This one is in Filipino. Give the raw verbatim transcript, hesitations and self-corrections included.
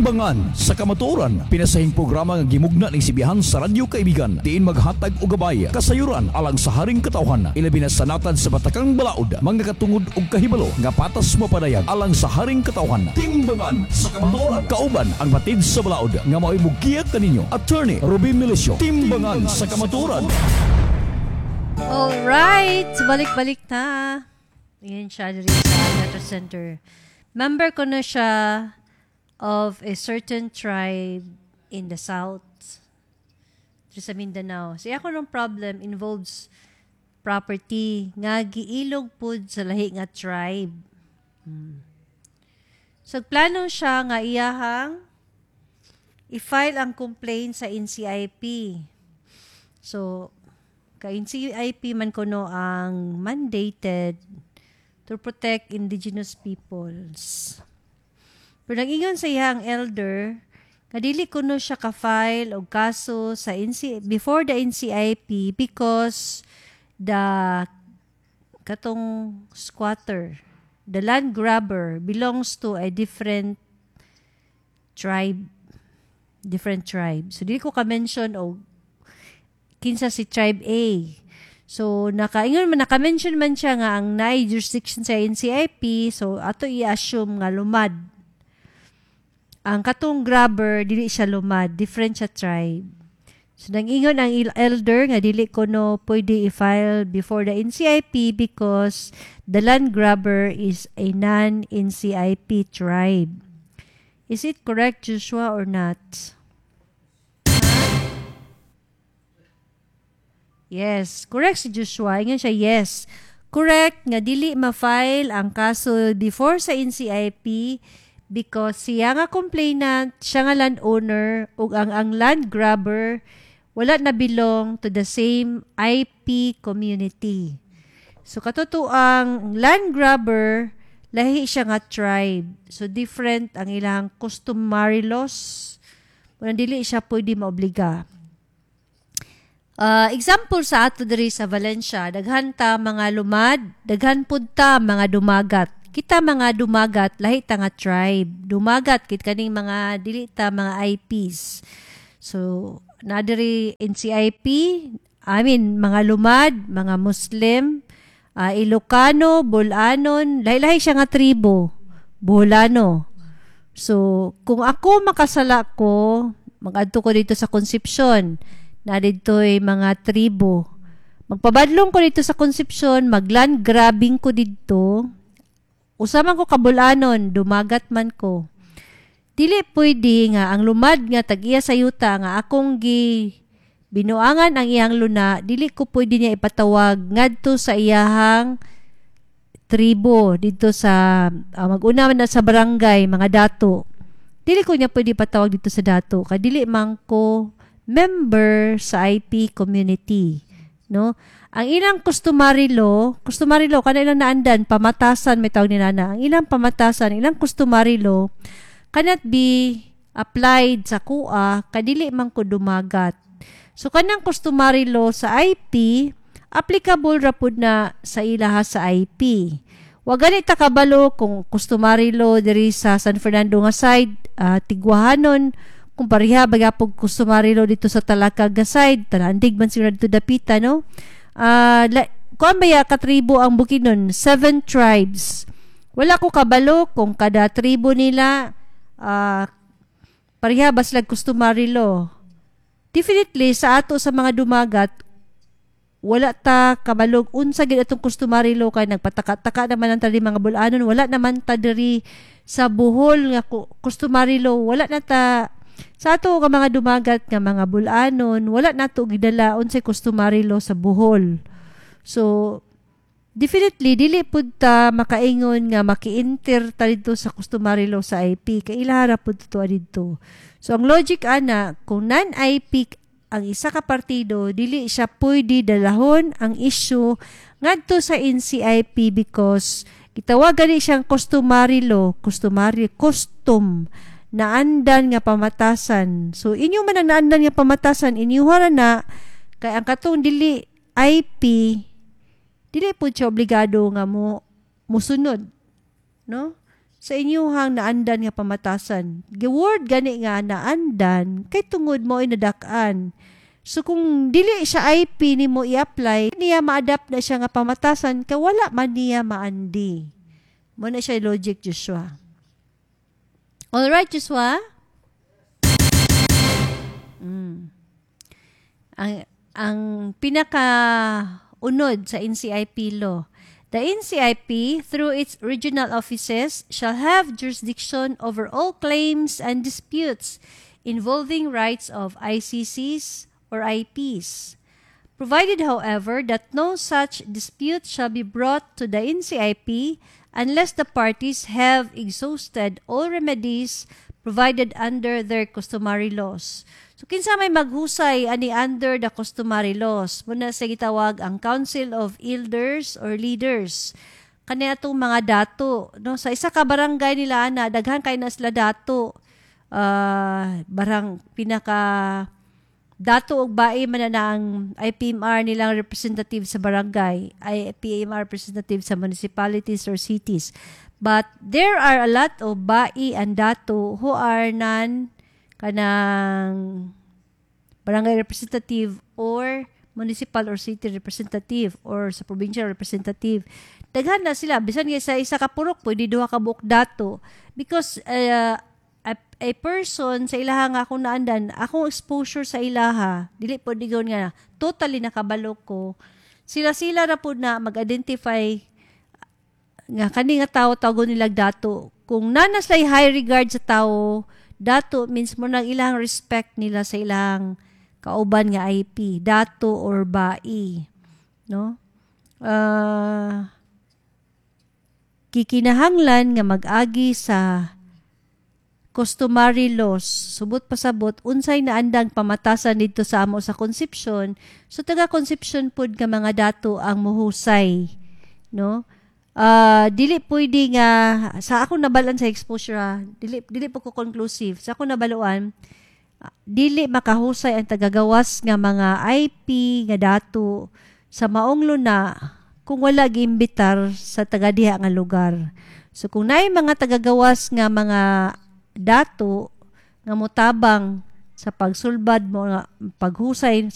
Timbangan sa kamatuoran, pinasahing programa nga gimugna ning sibihan sa radyo kaibigan. Diin maghatag og gabay, kasayuran alang sa haring katawhan. Ilabi na sanatad sa batakang balaod, mga katungod og kahibalo nga patas mapadayag alang sa haring katawhan. Timbangan sa kamatuoran, kauban ang batid sa balaod nga mao'y mugiyak kaninyo. Attorney Ruby Milicio. Timbangan sa kamatuoran. Alright, balik-balik na. Ngayon siya dito sa Metro Center. Member ko na siya of a certain tribe in the south, sa Mindanao. Siya ako ng problem involves property nga giilog pud sa lahi nga tribe. Hmm. So plano siya nga iyahang i-file ang complaint sa N C I P. So ka N C I P man kuno ang mandated to protect indigenous peoples. Pero nag-ingon sa iyang elder, kadili kuno siya ka-file og kaso sa N C before the N C I P because the katong squatter, the land grabber belongs to a different tribe, different tribe. So dili ko ka-mention og kinsa si tribe A. So nakaingon man naka-mention man siya nga ang naay jurisdiction sa N C I P, so ato i-assume nga lumad. Ang katong grabber, dili siya lumad, different siya tribe. So, nang-ingon ang elder nga dili ko no pwede i-file before the N C I P because the land grabber is a non-N C I P tribe. Is it correct, Joshua, or not? Yes, correct si Joshua. Ingon siya, yes. Correct nga dili ma-file ang kaso before sa N C I P because siya nga complainant, siya nga landowner, ug ang ang land grabber wala na belong to the same I P community. So katuto ang land grabber, lahi siya nga tribe. So different ang ilang customary laws. Kung dili siya pwede maobliga. Uh, example sa ato diri sa Valencia, daghan ta mga lumad, daghan pud ta mga dumagat. Kita mga dumagat, lahi ta nga tribe. Dumagat, kit kaning mga dili ta mga I Ps. So, na diri N C I P, I mean, mga lumad, mga Muslim, uh, Ilocano, Bulanon, lahi-lahi siya nga tribo. Bulano. So, kung ako makasala ko, mag-adto ko dito sa Concepcion, na dito'y mga tribo. Magpabadlong ko dito sa Concepcion, magland grabbing ko dito, usaman ko kabulanon, dumagat man ko. Dili pwede nga ang lumad nga tag-iya sa yuta nga akong gi binuangan ang iyang luna, dili ko pwede niya ipatawag ngadto sa iyahang tribo dito sa uh, mag-una man na sa barangay mga dato. Dili ko niya pwede ipatawag dito sa dato kay dili man ko member sa I P community, no? Ang ilang customary law, customary law, kana ilang naandan, pamatasan, may tawag nila na, ang ilang pamatasan, ilang customary law, cannot be applied sa K U A, kadili man ko dumagat. So, kanang customary law sa I P, applicable rapod na sa ilaha sa I P. Wag ganit ta kabalo kung customary law diri sa San Fernando nga side, uh, Tigwahanon, kung pariha, bagapog customary law dito sa Talakag nga side, talandig man sila dito dapita, no? Uh, la, kung ba ya katribo ang Bukidnon, seven tribes. Wala ko kabalo kung kada tribo nila uh, pariha ba sila customary law. Definitely sa ato sa mga dumagat wala ta kabalog unsa gid atong customary law kay nagpataka-taka naman ang tali mga bulanon, wala naman ta diri sa Bohol nga customary law, wala na ta sa ato ka mga dumagat nga mga bulanon, wala nato gidala unsay customary law sa Bohol. So definitely dili pud ta makaingon nga maki-enter ta dito sa customary law sa I P kay ilahara pud to didto. So ang logic ana, kung non-I P ang isa ka partido, dili siya pwede dalahon ang issue ngadto sa N C I P because gitawagan ni siyang customary law, customary custom naandan nga pamatasan. So, inyo man ang naandan nga pamatasan, inyuhara na, kay ang katong dili I P, dili po siya obligado nga mo musunod. No? sa inyuhang naandan nga pamatasan. Giword gani nga naandan kay tungod mo inadak-an. So kung dili siya I P ni mo i-apply, niya ma-adapt na siya nga pamatasan, kay wala man niya maandi. Mo na siya logic, Joshua. Alright, Joshua? Mm. Ang, ang pinaka-unod sa N C I P law, the N C I P, through its regional offices, shall have jurisdiction over all claims and disputes involving rights of I C Cs, or I Ps, provided, however, that no such dispute shall be brought to the N C I P unless the parties have exhausted all remedies provided under their customary laws. So, kinsa may maghusay ani under the customary laws, muna sa gitawag ang Council of Elders or Leaders. Kani atong mga dato, no? Sa isa ka barangay nila ana, daghan kay na sila dato. Uh, barang pinaka dato og bae man na ang I P M R nilang representative sa barangay, I P M R representative sa municipalities or cities. But there are a lot of bae and dato who are non kanang barangay representative or municipal or city representative or sa provincial representative. Daghan na sila. Bisan nga sa isa ka purok, pwede duha ka buok dato. Because uh, a, a person sa ilaha nga akong naandan, akong exposure sa ilaha, dili po digon nga, totally nakabalo ko, sila-sila na po na mag-identify nga kani nga tao tawagon nilag dato. Kung nanas lay high regard sa tao, dato means mo nang ilang respect nila sa ilang kauban nga I P, dato or bai, no? Uh, kikinahanglan nga mag-agi sa customary laws, subot pasabot, unsay naandang pamatasan dito sa amo sa konsepsyon, so taga-konsepsyon pod nga mga dato ang muhusay, no? Uh, dili pwede nga, sa ako nabalan sa exposure, ha, dili, dili po ko conclusive, sa ako nabaluan, uh, dili makahusay ang tagagawas nga mga I P nga dato sa maong luna kung wala giimbitar sa tagadiha nga lugar. So kung naay mga tagagawas nga mga dato nga motabang sa pagsulbad mo nga paghusay